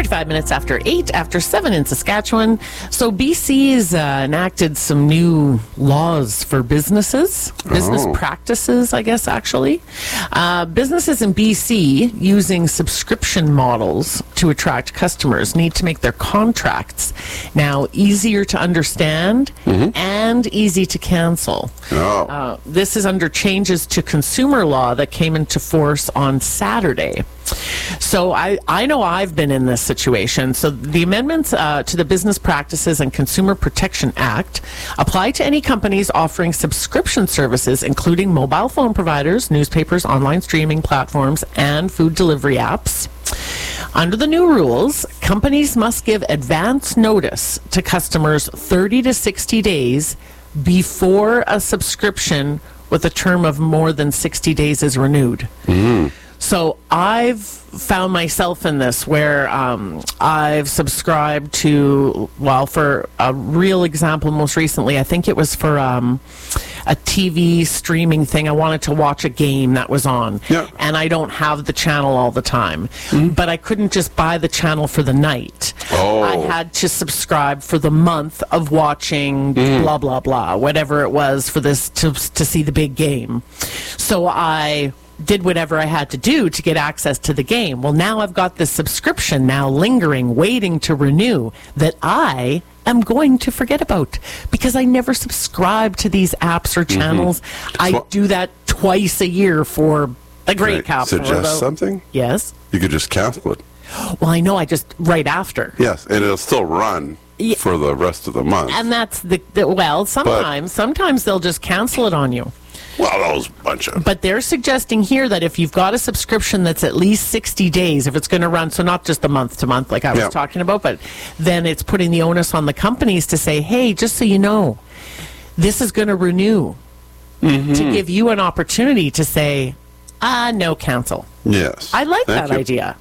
55 minutes after 8, after 7 in Saskatchewan. So BC's enacted some new laws for businesses, business practices, I guess, actually. Businesses in BC using subscription models to attract customers need to make their contracts now easier to understand and easy to cancel. This is under changes to consumer law that came into force on Saturday. So I know I've been in this situation. So the amendments to the Business Practices and Consumer Protection Act apply to any companies offering subscription services, including mobile phone providers, newspapers, online streaming platforms, and food delivery apps. Under the new rules, companies must give advance notice to customers 30 to 60 days before a subscription with a term of more than 60 days is renewed. So I've found myself in this where I've subscribed to, well, for a real example, most recently, I think it was for a TV streaming thing. I wanted to watch a game that was on, and I don't have the channel all the time. But I couldn't just buy the channel for the night. I had to subscribe for the month of watching blah, blah, blah, whatever it was for this to see the big game. So I did whatever I had to do to get access to the game. Well, now I've got this subscription now lingering, waiting to renew, that I am going to forget about because I never subscribe to these apps or channels. I do that twice a year for a great cap. Suggest something? Yes. You could just cancel it. Well, I know, I just right after. Yes, and it'll still run for the rest of the month. And that's sometimes they'll just cancel it on you. Well, that was a bunch of... But they're suggesting here that if you've got a subscription that's at least 60 days, if it's going to run, so not just the month to month like I was talking about, but then it's putting the onus on the companies to say, hey, just so you know, this is going to renew, to give you an opportunity to say, no, cancel. Yes. I like that idea.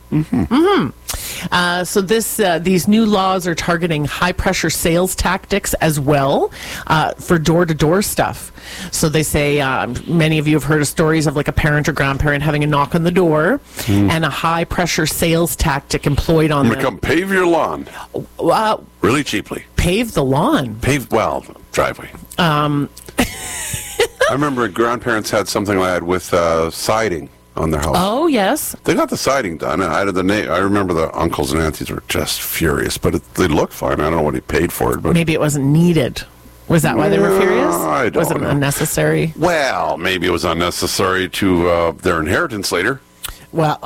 So these new laws are targeting high-pressure sales tactics as well for door-to-door stuff. So they say, many of you have heard of stories of like a parent or grandparent having a knock on the door and a high-pressure sales tactic employed on them. Come pave your lawn. Really cheaply. Pave the lawn? Driveway. I remember grandparents had something like that with siding on their house. Oh, yes. They got the siding done. I remember the uncles and aunties were just furious, but they looked fine. I don't know what he paid for it. But maybe it wasn't needed. Was that why they were furious? I don't know. Was it unnecessary? Well, maybe it was unnecessary to their inheritance later. Well,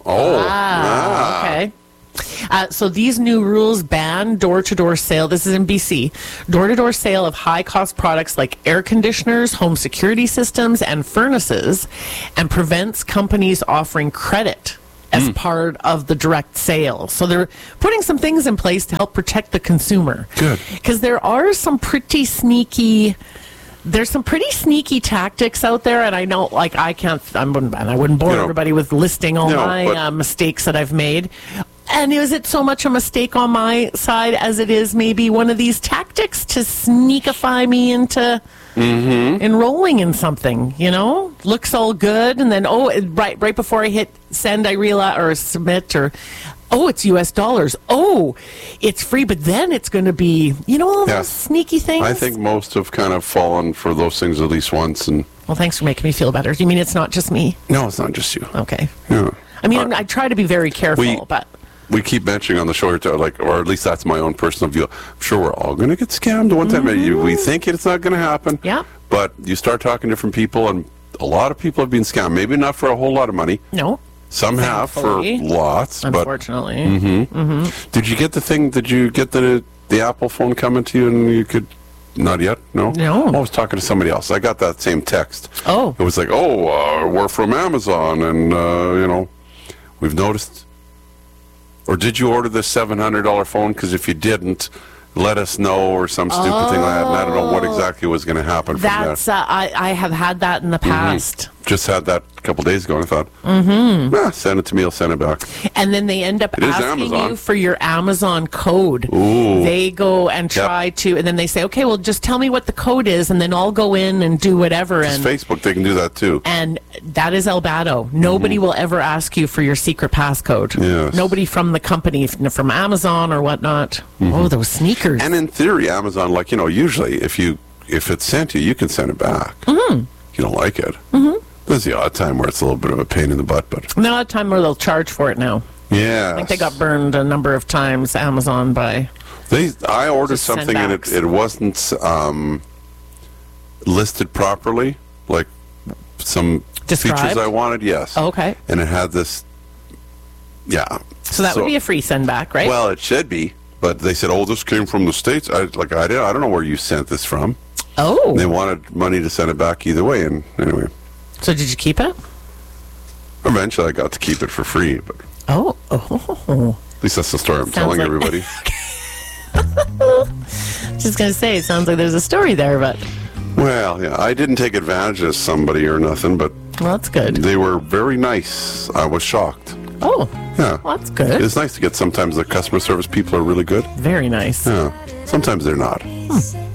okay. So these new rules ban door-to-door sale. This is in BC. Door-to-door sale of high-cost products like air conditioners, home security systems, and furnaces, and prevents companies offering credit as part of the direct sale. So they're putting some things in place to help protect the consumer. Good. Because there are some pretty sneaky... There's some pretty sneaky tactics out there, and I know, like, I wouldn't bore everybody with listing all my mistakes that I've made. And is it so much a mistake on my side as it is maybe one of these tactics to sneakify me into enrolling in something, Looks all good, and then, right before I hit send, I realize, or submit, or... it's US dollars. It's free, but then it's going to be, all those sneaky things. I think most have kind of fallen for those things at least once. And well, thanks for making me feel better. Do you mean it's not just me? No, it's not just you. Okay. Yeah. I mean, I try to be very careful, but... We keep mentioning on the show, or at least that's my own personal view. I'm sure we're all going to get scammed one time. We think it's not going to happen. Yeah. But you start talking to different people, and a lot of people have been scammed. Maybe not for a whole lot of money. No. Some have for lots. Unfortunately. Did you get the thing? Did you get the Apple phone coming to you and you could... Not yet? No? No. I was talking to somebody else. I got that same text. Oh. It was like, we're from Amazon, and, we've noticed... Or did you order this $700 phone? Because if you didn't, let us know, or some stupid thing like that. And I don't know what exactly was going to happen from that. I have had that in the past. just had that a couple days ago, and I thought, send it to me, I'll send it back. And then they end up It is asking Amazon. you for your Amazon code. Ooh. They go and try to, and then they say, okay, well, just tell me what the code is, and then I'll go in and do whatever. It's And Facebook, they can do that too. And that is Elbato. Nobody will ever ask you for your secret passcode. Yes. Nobody from the company, from Amazon or whatnot. Oh, those sneakers. And in theory, Amazon, like, usually if it's sent to you, you can send it back. You don't like it. There's the odd time where it's a little bit of a pain in the butt, but Not a time where they'll charge for it now. yeah. I think they got burned a number of times, Amazon, by... I ordered Just something and send-backs. it wasn't listed properly, like some Described? features I wanted, yes. Oh, okay. And it had this, yeah. So that would be a free send back, right? Well, it should be, but they said, "Oh, this came from the States." I don't know where you sent this from. oh. They wanted money to send it back either way, and anyway, So did you keep it? eventually I got to keep it for free. But Oh. Oh. at least that's the story I'm telling like- everybody. Just going to say, it sounds like there's a story there, but... Well, yeah, I didn't take advantage of somebody or nothing, but Well, that's good. they were very nice. I was shocked. Oh. Yeah. Well, that's good. It's nice to get sometimes the customer service people are really good. Very nice. Yeah. Sometimes they're not.